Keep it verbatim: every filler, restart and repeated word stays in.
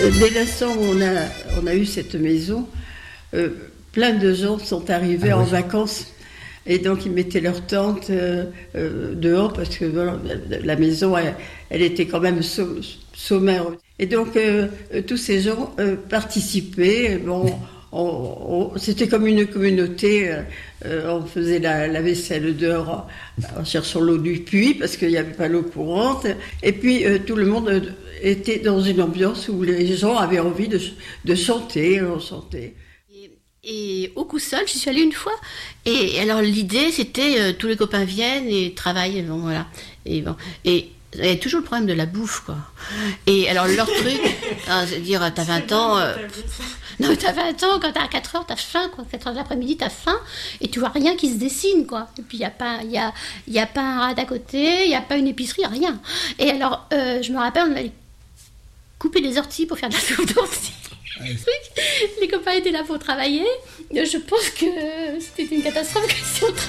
Dès l'instant où on a, on a eu cette maison, euh, plein de gens sont arrivés ah, en oui. vacances. Et donc, ils mettaient leur tente euh, euh, dehors parce que voilà, la maison, elle, elle était quand même sommaire. Et donc, euh, tous ces gens euh, participaient. Bon, on, on, c'était comme une communauté. Euh, on faisait la, la vaisselle dehors en, en cherchant l'eau du puits parce qu'il n'y avait pas l'eau courante. Et puis, euh, tout le monde était dans une ambiance où les gens avaient envie de, de chanter. On chantait. Et au Coussol, j'y suis allée une fois. Et alors l'idée, c'était euh, tous les copains viennent et travaillent. Bon, voilà. Et bon, et il y a toujours le problème de la bouffe, quoi. Et alors leur truc, hein, c'est dire, t'as vingt ans. Euh, non, mais t'as vingt ans, quand t'as quatre heures, t'as faim, quoi. quatre heures de l'après-midi, t'as faim. Et tu vois rien qui se dessine, quoi. Et puis il n'y a pas, il y a, y a pas un rad à côté, il n'y a pas une épicerie, rien. Et alors, euh, je me rappelle, on allait couper des orties pour faire de la soupe d'ortie. Les copains étaient là pour travailler. Je pense que c'était une catastrophe.